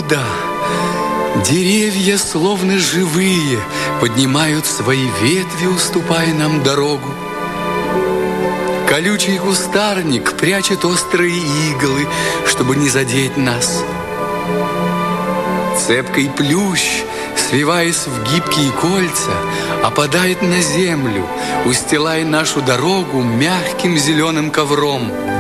беда. Деревья, словно живые, поднимают свои ветви, уступая нам дорогу. Колючий кустарник прячет острые иглы, чтобы не задеть нас. Цепкий плющ, свиваясь в гибкие кольца, опадает на землю, устилая нашу дорогу мягким зеленым ковром.